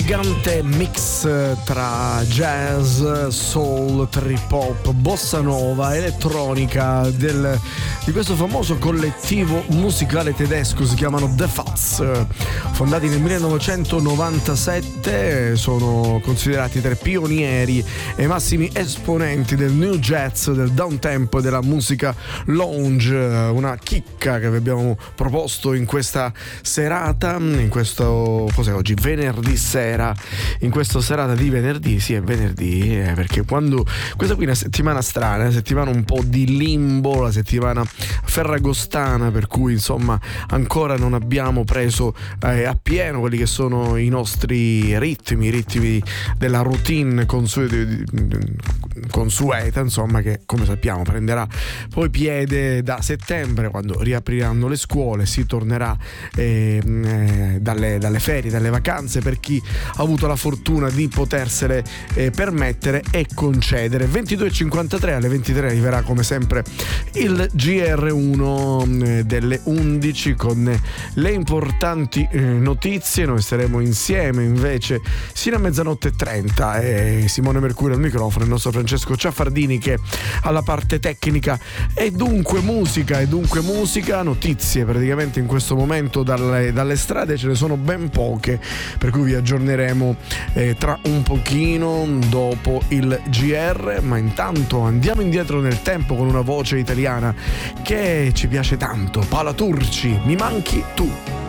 elegante mix tra jazz, soul, trip hop, bossa nova, elettronica di questo famoso collettivo musicale tedesco. Si chiamano The Fats, fondati nel 1997, sono considerati tra i pionieri e massimi esponenti del new jazz, del downtempo e della musica lounge. Una chicca che vi abbiamo proposto in questa serata, in questo, cos'è oggi? Venerdì sera, in questa serata di venerdì. Sì, è venerdì, perché quando questa qui è una settimana strana, una settimana un po' di limbo, la settimana ferragostana, per cui insomma ancora non abbiamo preso a pieno quelli che sono i nostri ritmi della routine consueta, insomma, che come sappiamo prenderà poi piede da settembre, quando riapriranno le scuole, si tornerà dalle ferie, dalle vacanze, per chi ha avuto la fortuna di potersele permettere e concedere. 22:53, alle 23 arriverà come sempre il GR1 delle 11 con le importanti notizie. Noi staremo insieme invece sino a 00:30 e Simone Mercurio al microfono, il nostro Francesco Ciaffardini che alla parte tecnica. E dunque musica, notizie praticamente in questo momento dalle strade ce ne sono ben poche, per cui vi aggiorneremo tra un pochino dopo il GR, ma intanto andiamo indietro nel tempo con una voce italiana che ci piace tanto, Paola Turci, Mi manchi tu.